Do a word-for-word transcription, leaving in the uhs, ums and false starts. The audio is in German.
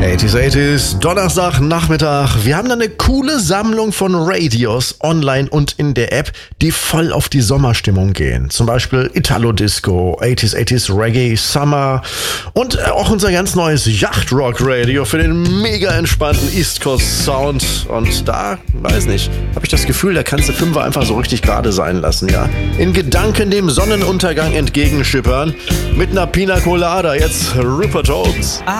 achtziger, achtziger, Donnerstag, Nachmittag. Wir haben da eine coole Sammlung von Radios online und in der App, die voll auf die Sommerstimmung gehen. Zum Beispiel Italo Disco, achtziger, achtziger Reggae, Summer und auch unser ganz neues Yachtrock Radio für den mega entspannten East Coast Sound. Und da, weiß nicht, habe ich das Gefühl, da kannst du Fünfer einfach so richtig gerade sein lassen, ja? In Gedanken dem Sonnenuntergang entgegenschippern mit einer Pina Colada. Jetzt Rupert Holmes.